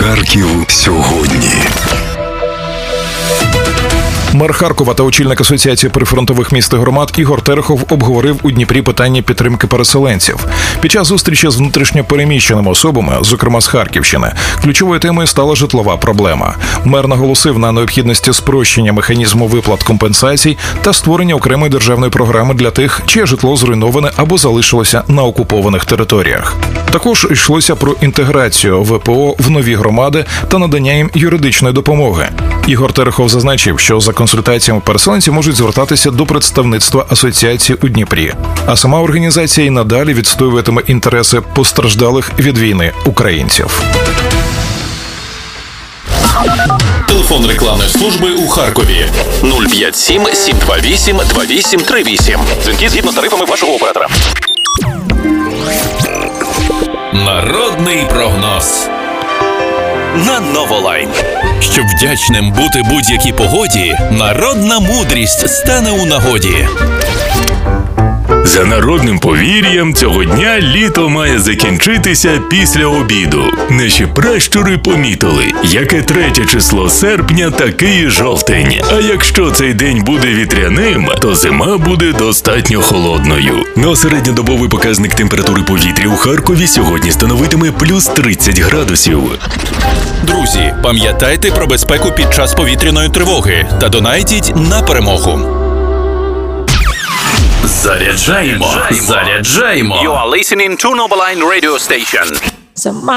Харків сьогодні. Мер Харкова та очільник Асоціації прифронтових міст і громад Ігор Терехов обговорив у Дніпрі питання підтримки переселенців. Під час зустрічі з внутрішньо переміщеними особами, зокрема з Харківщини, ключовою темою стала житлова проблема. Мер наголосив на необхідності спрощення механізму виплат компенсацій та створення окремої державної програми для тих, чиє житло зруйноване або залишилося на окупованих територіях. Також йшлося про інтеграцію ВПО в нові громади та надання їм юридичної допомоги. Ігор Терехов зазначив, що за консультаціями переселенці можуть звертатися до представництва асоціації у Дніпрі. А сама організація і надалі відстоюватиме інтереси постраждалих від війни українців. Телефон рекламної служби у Харкові 057 728 2838. Дзвінки згідно з тарифами вашого оператора. Народний прогноз на Новолайн. Щоб вдячним бути будь-якій погоді, народна мудрість стане у нагоді. За народним повір'ям, цього дня літо має закінчитися після обіду. Наші пращури помітили, яке 3 число серпня, такий і жовтень. А якщо цей день буде вітряним, то зима буде достатньо холодною. Но середньодобовий показник температури повітря у Харкові сьогодні становитиме плюс 30 градусів. Друзі, пам'ятайте про безпеку під час повітряної тривоги та донайтіть на перемогу. Заряджаємо. You are listening to Novoline Radio Station.